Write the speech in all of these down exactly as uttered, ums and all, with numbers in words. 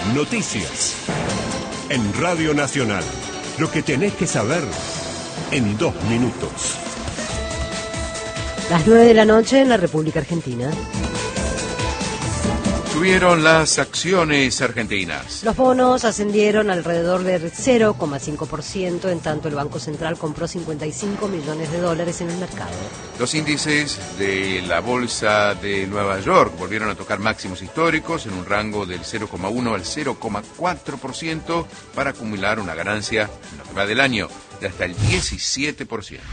Noticias. En Radio Nacional. Lo que tenés que saber en dos minutos. Las nueve de la noche en la República Argentina. Subieron las acciones argentinas. Los bonos ascendieron alrededor del cero coma cinco por ciento, en tanto el Banco Central compró cincuenta y cinco millones de dólares en el mercado. Los índices de la Bolsa de Nueva York volvieron a tocar máximos históricos en un rango del cero coma uno al cero coma cuatro por ciento para acumular una ganancia en lo que va del año de hasta el diecisiete por ciento.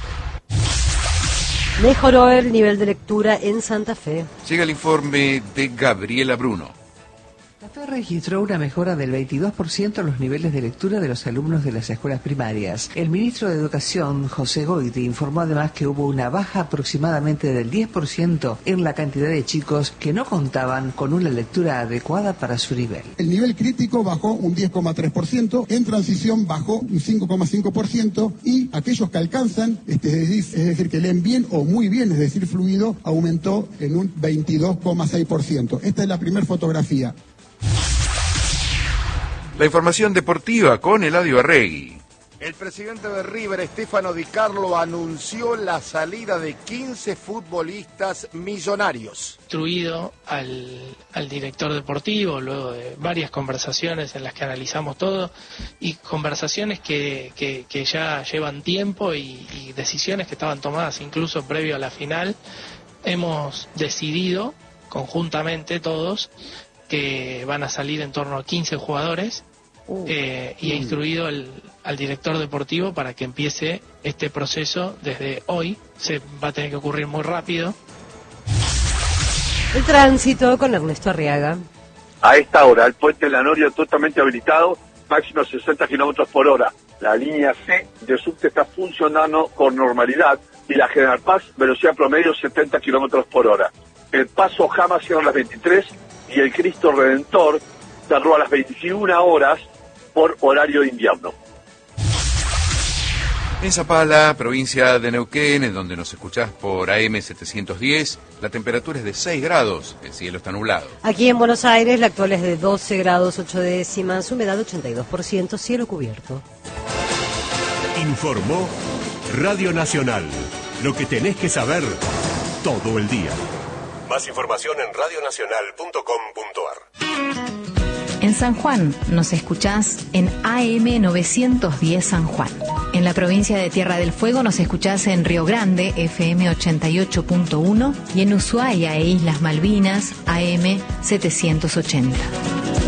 Mejoró el nivel de lectura en Santa Fe. Llega el informe de Gabriela Bruno. La F E registró una mejora del veintidós por ciento en los niveles de lectura de los alumnos de las escuelas primarias. El ministro de Educación, José Goiti, informó además que hubo una baja aproximadamente del diez por ciento en la cantidad de chicos que no contaban con una lectura adecuada para su nivel. El nivel crítico bajó un diez coma tres por ciento, en transición bajó un cinco coma cinco por ciento y aquellos que alcanzan, este, es decir, que leen bien o muy bien, es decir, fluido, aumentó en un veintidós coma seis por ciento. Esta es la primera fotografía. La información deportiva con Eladio Arregui. El presidente de River, Stefano Di Carlo, anunció la salida de quince futbolistas millonarios. Instruido al, al director deportivo, luego de varias conversaciones en las que analizamos todo, y conversaciones que, que, que ya llevan tiempo y, y decisiones que estaban tomadas incluso previo a la final, hemos decidido conjuntamente todos que van a salir en torno a quince jugadores. Uh, eh, y he instruido al, al director deportivo para que empiece este proceso desde hoy. Se va a tener que ocurrir muy rápido. El tránsito con Ernesto Arriaga. A esta hora, el puente La Noria totalmente habilitado, máximo sesenta kilómetros por hora. La línea C de subte está funcionando con normalidad y la General Paz, velocidad promedio setenta kilómetros por hora. El paso Jama cierra a las veintitrés y el Cristo Redentor cerró a las veintiuna horas por horario de invierno. En Zapala, provincia de Neuquén, en donde nos escuchás por A M setecientos diez, la temperatura es de seis grados, el cielo está nublado. Aquí en Buenos Aires, la actual es de doce grados ocho décimas, humedad ochenta y dos por ciento, cielo cubierto. Informó Radio Nacional. Lo que tenés que saber todo el día. Más información en radio nacional punto com punto ar. En San Juan nos escuchás en A M novecientos diez San Juan. En la provincia de Tierra del Fuego nos escuchás en Río Grande, F M ochenta y ocho punto uno, y en Ushuaia e Islas Malvinas, A M setecientos ochenta.